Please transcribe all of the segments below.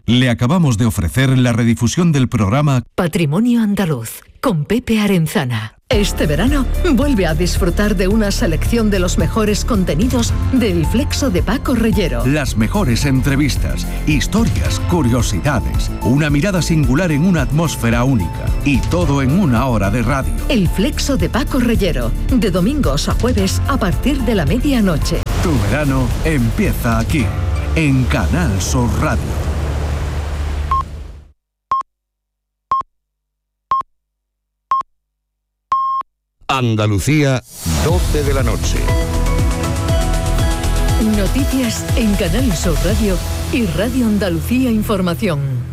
Le acabamos de ofrecer la redifusión del programa Patrimonio Andaluz, con Pepe Arenzana. Este verano, vuelve a disfrutar de una selección de los mejores contenidos del Flexo de Paco Reyero. Las mejores entrevistas, historias, curiosidades, una mirada singular en una atmósfera única y todo en una hora de radio. El Flexo de Paco Reyero, de domingos a jueves a partir de la medianoche. Tu verano empieza aquí, en Canal Sur Radio. Andalucía, 12 de la noche. Noticias en Canal Sur Radio y Radio Andalucía Información.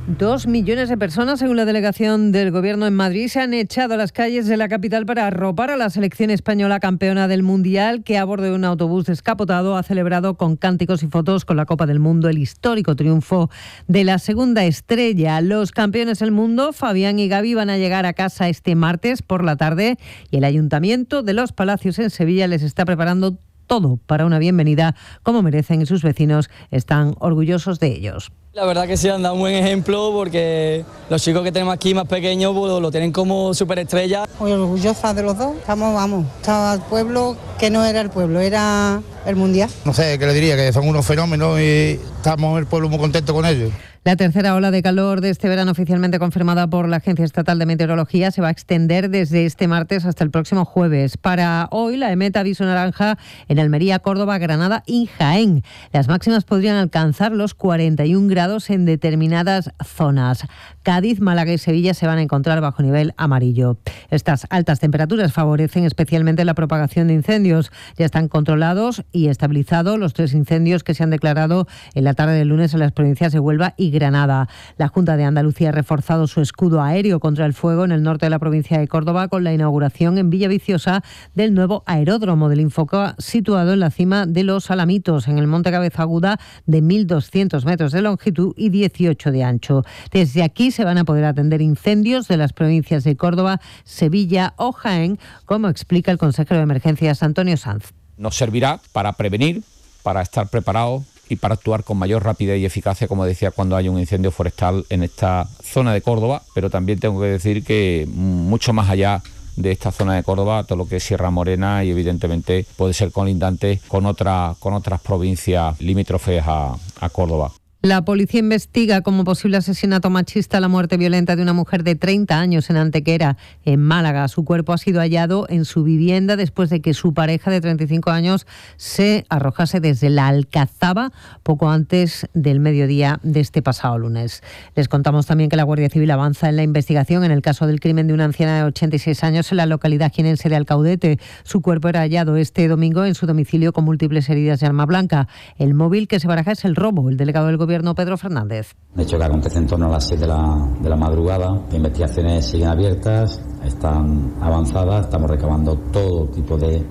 2 millones de personas, según la delegación del Gobierno en Madrid, se han echado a las calles de la capital para arropar a la selección española campeona del Mundial, que a bordo de un autobús descapotado ha celebrado con cánticos y fotos con la Copa del Mundo el histórico triunfo de la segunda estrella. Los campeones del mundo, Fabián y Gaby, van a llegar a casa este martes por la tarde y el Ayuntamiento de Los Palacios en Sevilla les está preparando todo para una bienvenida como merecen y sus vecinos están orgullosos de ellos. La verdad que sí han dado un buen ejemplo porque los chicos que tenemos aquí más pequeños pues, lo tienen como superestrella. Muy orgullosa de los dos. Estaba el pueblo que no era el pueblo, era el Mundial. No sé, ¿qué le diría? Que son unos fenómenos y estamos el pueblo muy contento con ellos. La tercera ola de calor de este verano, oficialmente confirmada por la Agencia Estatal de Meteorología, se va a extender desde este martes hasta el próximo jueves. Para hoy, la emite aviso naranja en Almería, Córdoba, Granada y Jaén. Las máximas podrían alcanzar los 41 grados en determinadas zonas. Cádiz, Málaga y Sevilla se van a encontrar bajo nivel amarillo. Estas altas temperaturas favorecen especialmente la propagación de incendios. Ya están controlados y estabilizados los 3 incendios que se han declarado en la tarde del lunes en las provincias de Huelva y Granada. La Junta de Andalucía ha reforzado su escudo aéreo contra el fuego en el norte de la provincia de Córdoba con la inauguración en Villaviciosa del nuevo aeródromo del Infoca, situado en la cima de los Alamitos, en el Monte Cabeza Aguda, de 1.200 metros de longitud y 18 de ancho. Desde aquí se van a poder atender incendios de las provincias de Córdoba, Sevilla o Jaén, como explica el consejero de Emergencias Antonio Sanz. Nos servirá para prevenir, para estar preparados y para actuar con mayor rapidez y eficacia, como decía, cuando hay un incendio forestal en esta zona de Córdoba, pero también tengo que decir que mucho más allá de esta zona de Córdoba, todo lo que es Sierra Morena y evidentemente puede ser colindante con otras provincias limítrofes a Córdoba. La policía investiga como posible asesinato machista la muerte violenta de una mujer de 30 años en Antequera, en Málaga. Su cuerpo ha sido hallado en su vivienda después de que su pareja de 35 años se arrojase desde la Alcazaba poco antes del mediodía de este pasado lunes. Les contamos también que la Guardia Civil avanza en la investigación en el caso del crimen de una anciana de 86 años en la localidad jienense de Alcaudete. Su cuerpo era hallado este domingo en su domicilio con múltiples heridas de arma blanca. El móvil que se baraja es el robo. El delegado del Gobierno, Pedro Fernández. De hecho, que acontece en torno a las 6 de la madrugada. Las investigaciones siguen abiertas, están avanzadas, estamos recabando todo tipo de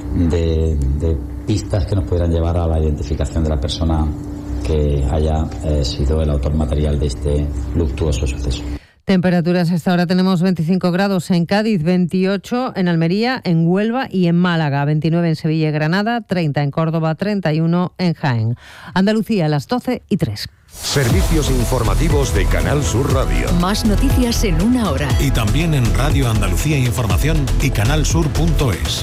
pistas que nos pudieran llevar a la identificación de la persona que haya sido el autor material de este luctuoso suceso. Temperaturas hasta ahora tenemos 25 grados en Cádiz, 28 en Almería, en Huelva y en Málaga, 29 en Sevilla y Granada, 30 en Córdoba, 31 en Jaén. Andalucía a las 12:03. Servicios informativos de Canal Sur Radio. Más noticias en una hora. Y también en Radio Andalucía Información y canalsur.es.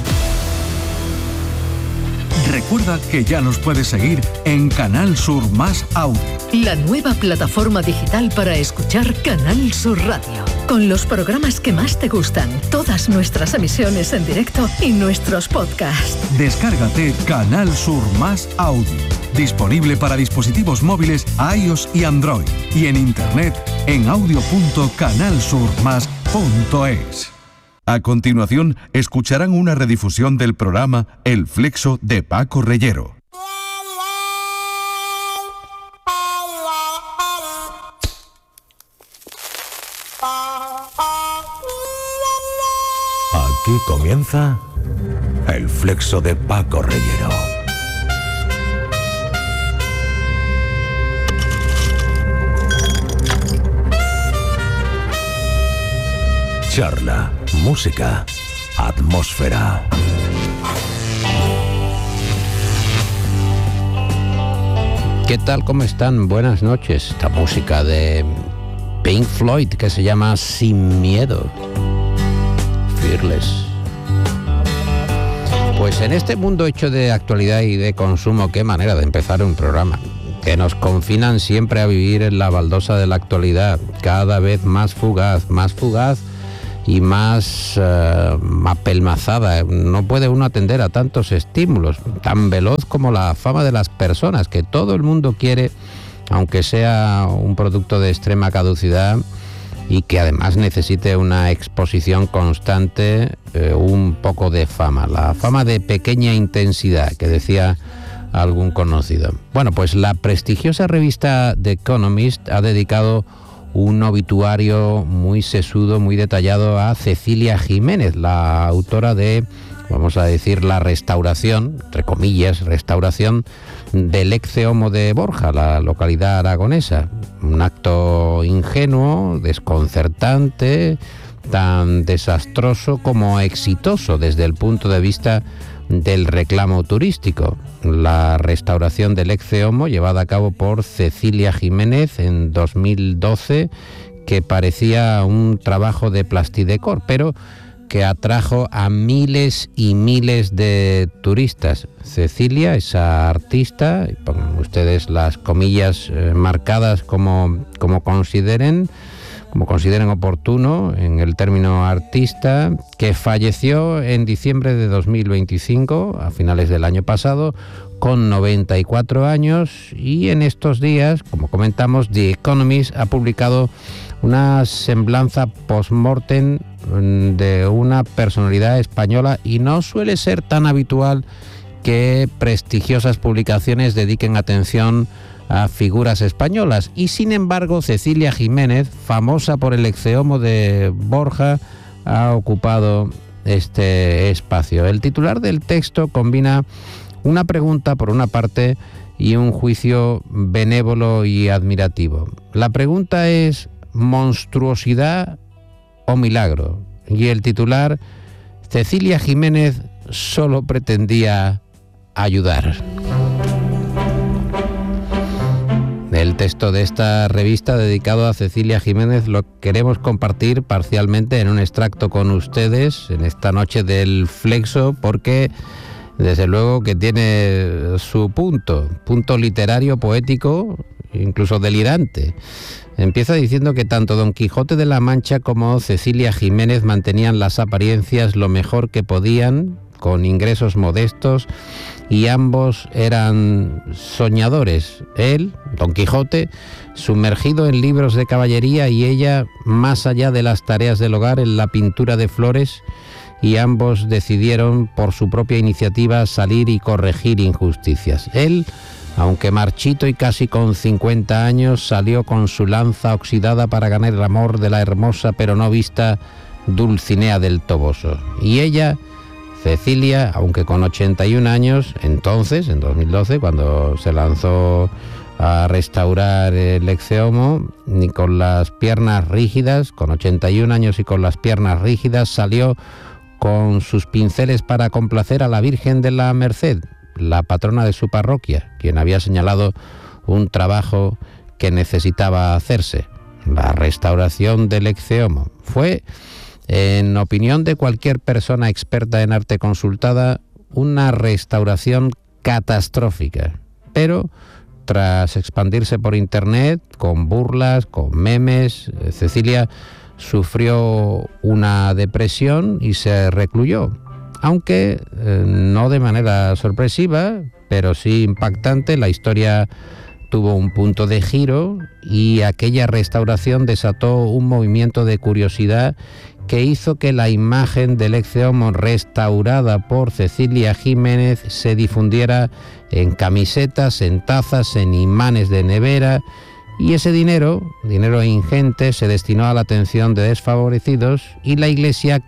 Recuerda que ya nos puedes seguir en Canal Sur Más Audio. La nueva plataforma digital para escuchar Canal Sur Radio. Con los programas que más te gustan, todas nuestras emisiones en directo y nuestros podcasts. Descárgate Canal Sur Más Audio. Disponible para dispositivos móviles iOS y Android. Y en internet en audio.canalsurmas.es. A continuación, escucharán una redifusión del programa El Flexo de Paco Reyero. Aquí comienza El Flexo de Paco Reyero. Charla, música, atmósfera. ¿Qué tal? ¿Cómo están? Buenas noches. Esta música de Pink Floyd que se llama Sin Miedo. Fearless. Pues en este mundo hecho de actualidad y de consumo, qué manera de empezar un programa. Que nos confinan siempre a vivir en la baldosa de la actualidad, cada vez más fugaz y más apelmazada. No puede uno atender a tantos estímulos, tan veloz como la fama de las personas, que todo el mundo quiere, aunque sea un producto de extrema caducidad y que además necesite una exposición constante, un poco de fama, la fama de pequeña intensidad, que decía algún conocido. Bueno, pues la prestigiosa revista The Economist ha dedicado un obituario muy sesudo, muy detallado a Cecilia Jiménez, la autora de, vamos a decir, la restauración, entre comillas, restauración del Ecce-Homo de Borja, la localidad aragonesa. Un acto ingenuo, desconcertante, tan desastroso como exitoso desde el punto de vista del reclamo turístico. La restauración del Ecce-Homo, llevada a cabo por Cecilia Jiménez en 2012, que parecía un trabajo de plastidecor, pero que atrajo a miles y miles de turistas. Cecilia, esa artista, pongan ustedes las comillas marcadas como consideren oportuno en el término artista, que falleció en diciembre de 2025, a finales del año pasado, con 94 años, y en estos días, como comentamos, The Economist ha publicado una semblanza post-mortem de una personalidad española, y no suele ser tan habitual que prestigiosas publicaciones dediquen atención a figuras españolas, y sin embargo Cecilia Jiménez, famosa por el Ecce-Homo de Borja, ha ocupado este espacio. El titular del texto combina una pregunta por una parte y un juicio benévolo y admirativo. La pregunta es: ¿monstruosidad o milagro? Y el titular: Cecilia Jiménez solo pretendía ayudar. El texto de esta revista dedicado a Cecilia Jiménez lo queremos compartir parcialmente en un extracto con ustedes en esta noche del Flexo, porque desde luego que tiene su punto literario, poético, incluso delirante. Empieza diciendo que tanto Don Quijote de la Mancha como Cecilia Jiménez mantenían las apariencias lo mejor que podían, con ingresos modestos, y ambos eran soñadores. Él, Don Quijote, sumergido en libros de caballería, y ella más allá de las tareas del hogar, en la pintura de flores, y ambos decidieron por su propia iniciativa salir y corregir injusticias. Él, aunque marchito y casi con 50 años, salió con su lanza oxidada para ganar el amor de la hermosa pero no vista Dulcinea del Toboso. Y ella, Cecilia, aunque con 81 años, entonces, en 2012, cuando se lanzó a restaurar el Ecce-Homo, ni con las piernas rígidas, con 81 años y con las piernas rígidas, salió con sus pinceles para complacer a la Virgen de la Merced, la patrona de su parroquia, quien había señalado un trabajo que necesitaba hacerse: la restauración del Ecce-Homo. Fue, en opinión de cualquier persona experta en arte consultada, una restauración catastrófica, pero tras expandirse por internet, con burlas, con memes, Cecilia sufrió una depresión y se recluyó, aunque no de manera sorpresiva, pero sí impactante. La historia tuvo un punto de giro y aquella restauración desató un movimiento de curiosidad que hizo que la imagen del Ecce-Homo restaurada por Cecilia Jiménez se difundiera en camisetas, en tazas, en imanes de nevera, y ese dinero ingente, se destinó a la atención de desfavorecidos, y la iglesia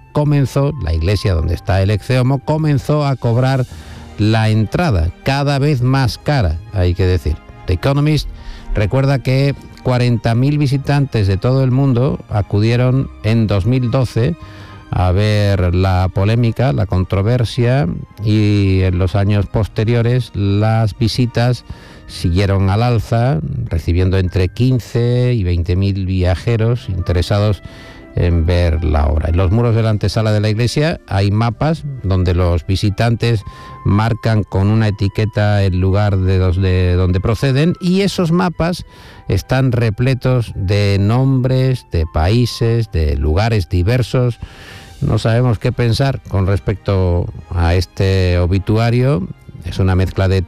donde está el Ecce-Homo, comenzó a cobrar la entrada, cada vez más cara, hay que decir. The Economist recuerda que 40.000 visitantes de todo el mundo acudieron en 2012 a ver la polémica, la controversia, y en los años posteriores las visitas siguieron al alza, recibiendo entre 15 y 20.000 viajeros interesados en ver la obra. En los muros de la antesala de la iglesia hay mapas donde los visitantes marcan con una etiqueta el lugar de donde proceden, y esos mapas están repletos de nombres, de países, de lugares diversos. No sabemos qué pensar con respecto a este obituario. Es una mezcla de